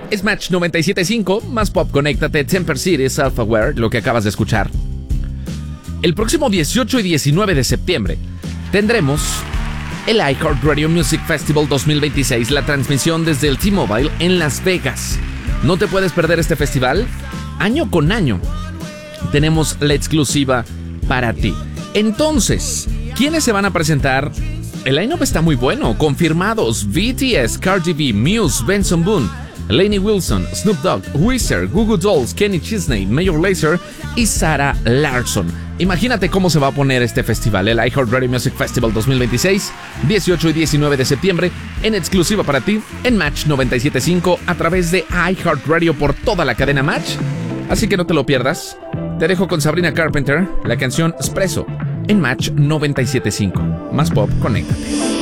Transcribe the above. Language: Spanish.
Es Match 97.5, más pop, conéctate, Temper City, Self-Aware, lo que acabas de escuchar. El próximo 18 y 19 de septiembre tendremos el iHeartRadio Music Festival 2026, la transmisión desde el T-Mobile en Las Vegas. No te puedes perder este festival. Año con año tenemos la exclusiva para ti. Entonces, ¿quiénes se van a presentar? El line-up está muy bueno. Confirmados: BTS, Cardi B, Muse, Benson Boone, Lainey Wilson, Snoop Dogg, Weezer, Goo Goo Dolls, Kenny Chesney, Major Lazer y Sarah Larsson. Imagínate cómo se va a poner este festival, el iHeartRadio Music Festival 2026, 18 y 19 de septiembre, en exclusiva para ti, en Match 97.5, a través de iHeartRadio por toda la cadena Match. Así que no te lo pierdas. Te dejo con Sabrina Carpenter, la canción Espresso, en Match 97.5. Más pop, conéctate.